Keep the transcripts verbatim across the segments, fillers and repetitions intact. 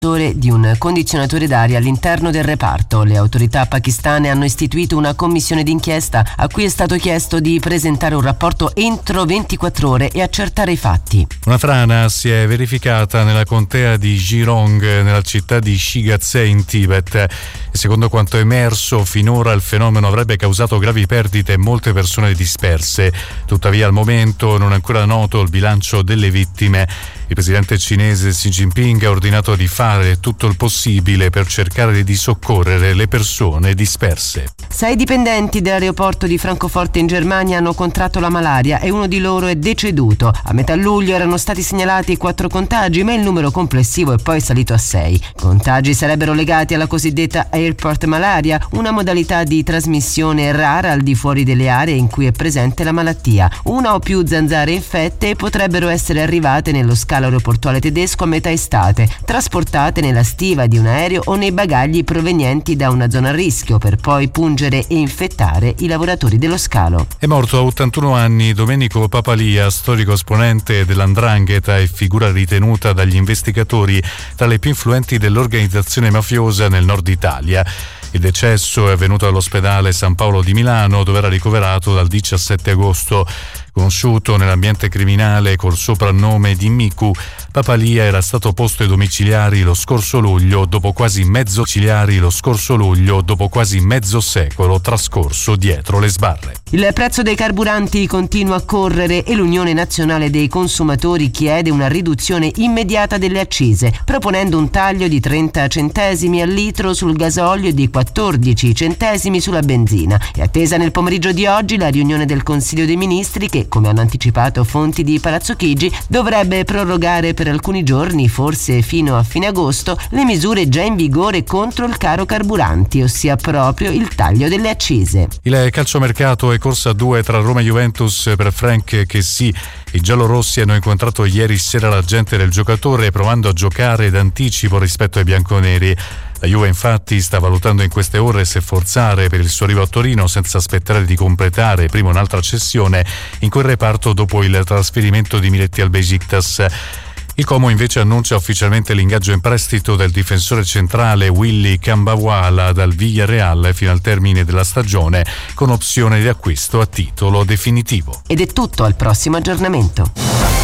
di un condizionatore d'aria all'interno del reparto. Le autorità pakistane hanno istituito una commissione d'inchiesta a cui è stato chiesto di presentare un rapporto entro ventiquattro ore e accertare i fatti. Una frana si è verificata nella contea di Jirong, nella città di Shigaze in Tibet. E secondo quanto emerso finora, il fenomeno avrebbe causato gravi perdite e molte persone disperse. Tuttavia al momento non è ancora noto il bilancio delle vittime. Il presidente cinese Xi Jinping ha ordinato di fare tutto il possibile per cercare di soccorrere le persone disperse. Sei dipendenti dell'aeroporto di Francoforte in Germania hanno contratto la malaria e uno di loro è deceduto. A metà luglio erano stati segnalati quattro contagi, ma il numero complessivo è poi salito a sei. I contagi sarebbero legati alla cosiddetta airport malaria, una modalità di trasmissione rara al di fuori delle aree in cui è presente la malattia. Una o più zanzare infette potrebbero essere arrivate nello scalo aeroportuale tedesco a metà estate, trasportate nella stiva di un aereo o nei bagagli provenienti da una zona a rischio, per poi pungere e infettare i lavoratori dello scalo. È morto a ottantuno anni Domenico Papalia, storico esponente dell'Andrangheta e figura ritenuta dagli investigatori tra le più influenti dell'organizzazione mafiosa nel nord Italia. Il decesso è avvenuto all'ospedale San Paolo di Milano, dove era ricoverato dal diciassette agosto. Conosciuto nell'ambiente criminale col soprannome di Miku, Papalia era stato posto ai domiciliari lo scorso luglio dopo quasi mezzo domiciliari lo scorso luglio dopo quasi mezzo secolo trascorso dietro le sbarre. Il prezzo dei carburanti continua a correre e l'Unione Nazionale dei Consumatori chiede una riduzione immediata delle accise, proponendo un taglio di trenta centesimi al litro sul gasolio e di quattordici centesimi sulla benzina. È attesa nel pomeriggio di oggi la riunione del Consiglio dei Ministri che, come hanno anticipato fonti di Palazzo Chigi, dovrebbe prorogare per alcuni giorni, forse fino a fine agosto, le misure già in vigore contro il caro carburanti, ossia proprio il taglio delle accise. Il calciomercato è corsa a due tra Roma e Juventus per Franck Kessy. I giallorossi hanno incontrato ieri sera l'agente del giocatore provando a giocare d'anticipo rispetto ai bianconeri. La Juve infatti sta valutando in queste ore se forzare per il suo arrivo a Torino senza aspettare di completare prima un'altra cessione in quel reparto dopo il trasferimento di Miretti al Besiktas. Il Como invece annuncia ufficialmente l'ingaggio in prestito del difensore centrale Willy Kambawala dal Villarreal fino al termine della stagione, con opzione di acquisto a titolo definitivo. Ed è tutto, al prossimo aggiornamento.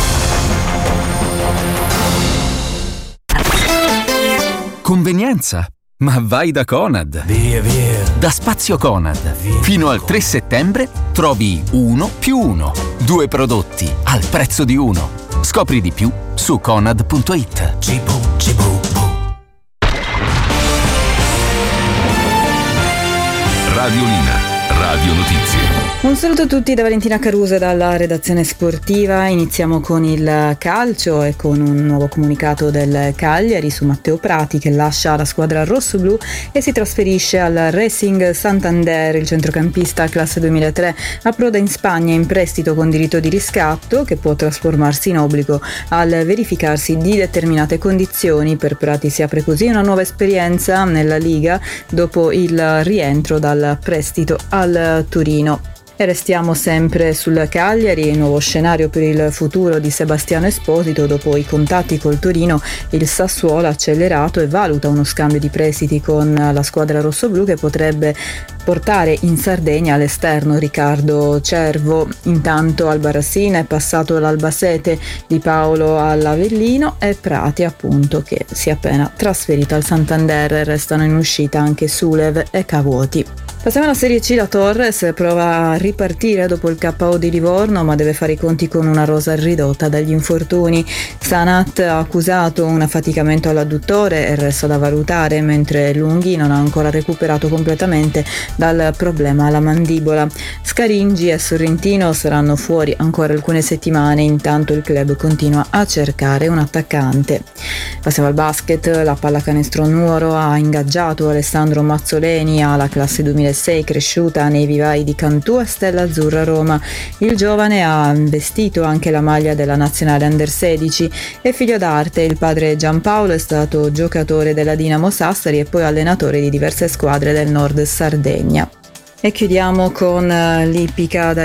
Convenienza? Ma vai da Conad! Via, via! Da Spazio Conad! Via. Fino al tre settembre trovi uno più uno. Due prodotti al prezzo di uno. Scopri di più su conad punto it. Cibo, cibo, Radiolina, Radio Notizie. Un saluto a tutti da Valentina Caruso dalla redazione sportiva. Iniziamo con il calcio e con un nuovo comunicato del Cagliari su Matteo Prati, che lascia la squadra rossoblù e si trasferisce al Racing Santander. Il centrocampista classe duemilatré approda in Spagna in prestito con diritto di riscatto, che può trasformarsi in obbligo al verificarsi di determinate condizioni. Per Prati si apre così una nuova esperienza nella Liga dopo il rientro dal prestito al Torino. E restiamo sempre sul Cagliari, nuovo scenario per il futuro di Sebastiano Esposito. Dopo i contatti col Torino, il Sassuolo ha accelerato e valuta uno scambio di prestiti con la squadra rossoblù che potrebbe portare in Sardegna all'esterno Riccardo Cervo. Intanto Albarassina è passato all'Albacete, Di Paolo all'Avellino e Prati appunto che si è appena trasferito al Santander. Restano in uscita anche Sulev e Cavuoti. Passiamo alla Serie C. La Torres prova a ripartire dopo il K O di Livorno, ma deve fare i conti con una rosa ridotta dagli infortuni. Sanat ha accusato un affaticamento all'adduttore e resta da valutare, mentre Lunghi non ha ancora recuperato completamente dal problema alla mandibola. Scaringi e Sorrentino saranno fuori ancora alcune settimane, intanto il club continua a cercare un attaccante. Passiamo al basket. La pallacanestro Nuoro ha ingaggiato Alessandro Mazzoleni alla classe duemilasei, cresciuta nei vivai di Cantù e Stella Azzurra Roma. Il giovane ha vestito anche la maglia della nazionale under sedici. È figlio d'arte, il padre Giampaolo è stato giocatore della Dinamo Sassari e poi allenatore di diverse squadre del nord Sardegna. E chiudiamo con l'ippica da